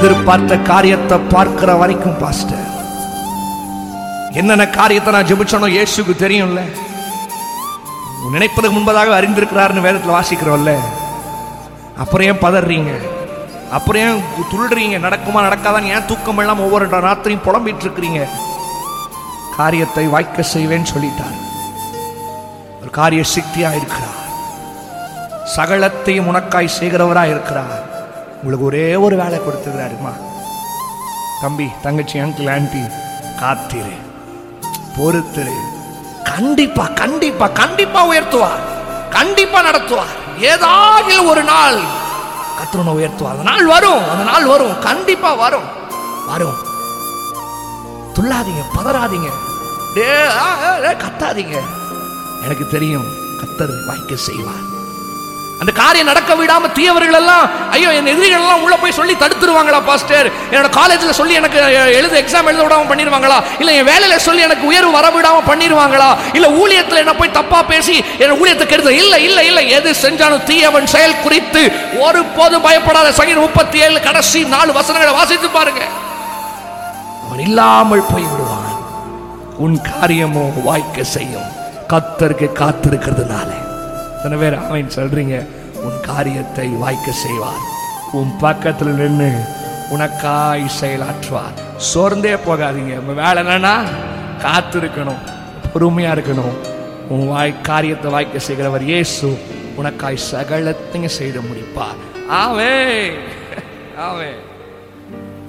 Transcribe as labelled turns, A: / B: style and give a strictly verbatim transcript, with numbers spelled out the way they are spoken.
A: எதிர்பார்த்த காரியத்தை பார்க்கிற வரைக்கும் பாஸ்டர், என்னென்ன காரியத்தை நான் ஜெபிச்சனோ இயேசுக்கு தெரியும்ல. நினைப்பதற்கு முன்பதாக அறிந்திருக்கிறார்னு வேதத்தில் வாசிக்கிறோம்ல. அப்புறம் ஏன் பதறீங்க? அப்புறம் ஏன் துள்ளுறீங்க? நடக்குமா நடக்காதான் ஏன் தூக்கம் எல்லாம் ஒவ்வொரு ராத்திரியும் புலம்பிட்டு இருக்கிறீங்க? காரியத்தை வாய்க்க செய்வேன்னு சொல்லிட்டார். ஒரு காரிய சக்தியா இருக்கிறார், சகலத்தையும் உனக்காய் செய்கிறவரா இருக்கிறார். உங்களுக்கு ஒரே ஒரு வேலை கொடுத்துக்கிறாருமா, தம்பி தங்கச்சி அங்கிள் ஆன்டி, காத்திரு, பொறுத்திரு, கண்டிப்பா கண்டிப்பா கண்டிப்பா உயர்த்துவார், கண்டிப்பா நடத்துவார். ஏதாவது ஒரு நாள் கர்த்தர் உயர்த்துவார். அந்த நாள் வரும், அந்த நாள் வரும், கண்டிப்பா வரும் வரும். துள்ளாதீங்க, பதறாதீங்க, கத்தாதீங்க. எனக்கு தெரியும் கர்த்தர் வாய்க்க செய்வார். அந்த காரியம் நடக்க விடாம தீயவர்கள் எல்லாம், ஐயோ என் எதிரிகள் எல்லாம் உள்ள போய் சொல்லி தடுத்துருவாங்களா பாஸ்டர்? என்னோட காலேஜ்ல சொல்லி எனக்கு எழுத எக்ஸாம் எழுத விடாம பண்ணிடுவாங்களா? இல்ல என் வேலையில சொல்லி எனக்கு உயர்வு வர விடாம பண்ணிடுவாங்களா? இல்ல ஊழியத்துல என்ன போய் தப்பா பேசி என் ஊழியத்தை கெடுத்து? இல்ல இல்ல இல்ல, எது செஞ்சாலும் தீயவன் செயல் குறித்து ஒரு போது பயப்படாத. சங்கீதம் முப்பத்தி ஏழு கடைசி நாலு வசனங்களை வாசித்து பாருங்க. அவன் இல்லாமல் போய் விடுவான், உன் காரியமோ வாய்க்க செய்யும். கர்த்தருக்கு காத்திருக்கிறதுனால எத்தனை பேர் அவன் சொல்றீங்க? உன் காரியத்தை வாய்க்க செய்வார், உன் பக்கத்தில் நின்று உனக்காய் செயலாற்றுவார். சோர்ந்தே போகாதீங்க. வேலை என்னன்னா காத்திருக்கணும், பொறுமையா இருக்கணும். உன் வாய் காரியத்தை வாய்க்க செய்கிறவர் இயேசு உனக்காய் சகலத்தையும் செய்து முடிப்பார். ஆமென் ஆமென்.